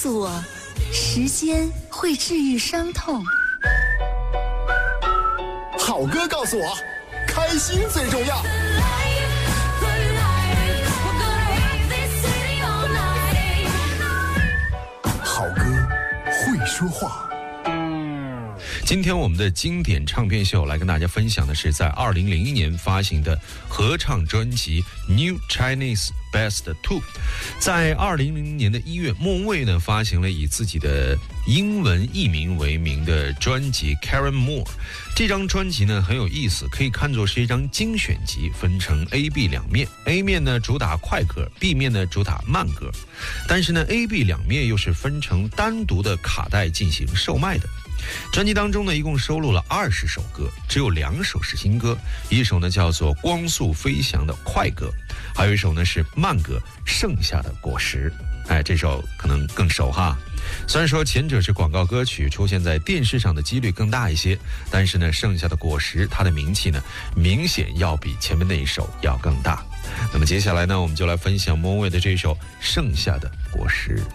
诉我，时间会治愈伤痛。 好歌告诉我，开心最重要。好歌会说话。 今天我们的经典唱片秀来跟大家分享的是在2001年发行的合唱专辑 New Chinese Best 2。在2000年的1月，莫文蔚呢发行了以自己的英文译名为名的专辑 Karen Moore。这张专辑呢很有意思，可以看作是一张精选集，分成 A、B 两面。A 面呢主打快歌， B 面呢主打慢歌。但是呢 A、B 两面又是分成单独的卡带进行售卖的。专辑当中呢一共收录了20首歌，只有2首是新歌，一首呢叫做光速飞翔的快歌，还有一首呢是慢歌剩下的果实。这首可能更熟哈。虽然说前者是广告歌曲，出现在电视上的几率更大一些，但是呢剩下的果实它的名气呢明显要比前面那一首要更大。那么接下来呢我们就来分享莫文蔚的这首剩下的果实。